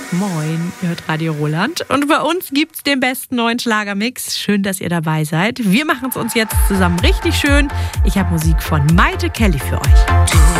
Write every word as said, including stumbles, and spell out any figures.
Moin, ihr hört Radio Roland und bei uns gibt's den besten neuen Schlagermix. Schön, dass ihr dabei seid. Wir machen es uns jetzt zusammen richtig schön. Ich habe Musik von Maite Kelly für euch.